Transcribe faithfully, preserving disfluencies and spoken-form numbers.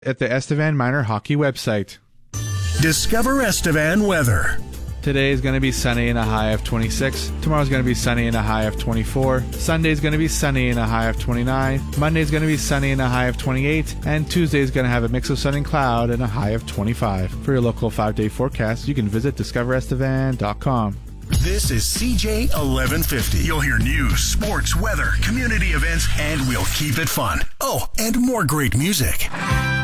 at the Estevan Minor Hockey website. Discover Estevan weather. Today is going to be sunny and a high of twenty-six. Tomorrow is going to be sunny and a high of twenty-four. Sunday is going to be sunny and a high of twenty-nine. Monday is going to be sunny and a high of twenty-eight. And Tuesday is going to have a mix of sun and cloud and a high of twenty-five. For your local five-day forecast, you can visit discover estevan dot com. This is C J eleven fifty. You'll hear news, sports, weather, community events, and we'll keep it fun. Oh, and more great music.